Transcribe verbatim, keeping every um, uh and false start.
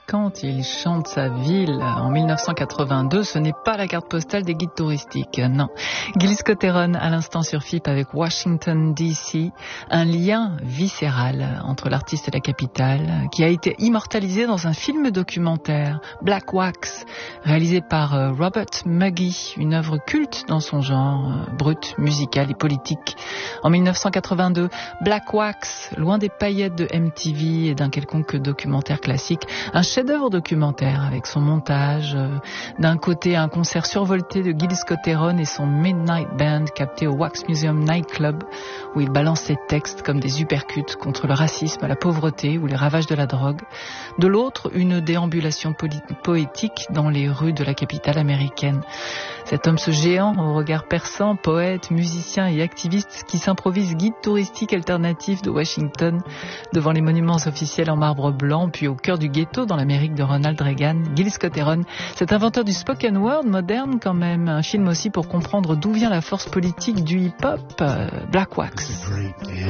quand il chante sa ville en mille neuf cent quatre-vingt-deux, ce n'est pas la carte postale des guides touristiques, non. Gil Scott-Heron à l'instant sur F I P avec Washington D C, un lien viscéral entre l'artiste et la capitale qui a été immortalisé dans un film documentaire, Black Wax, réalisé par Robert Muggy, une œuvre culte dans son genre, brut, musical et politique. En mille neuf cent quatre-vingt-deux, Black Wax, loin des paillettes de M T V et d'un quelconque documentaire classique, un chef-d'œuvre documentaire avec son montage, euh, d'un côté un concert survolté de Gil Scott-Heron et son Midnight Band capté au Wax Museum Nightclub où il balance ses textes comme des uppercuts contre le racisme, la pauvreté ou les ravages de la drogue. De l'autre, une déambulation poli- poétique dans les rues de la capitale américaine. Cet homme, ce géant au regard perçant, poète, musicien et activiste qui s'improvise guide touristique alternatif de Washington devant les monuments officiels en marbre blanc, puis au cœur du ghetto dans l'Amérique de Ronald Reagan, Gil Scott-Heron, cet inventeur du spoken word moderne quand même, un film aussi pour comprendre d'où vient la force politique du hip-hop, euh, Black Wax.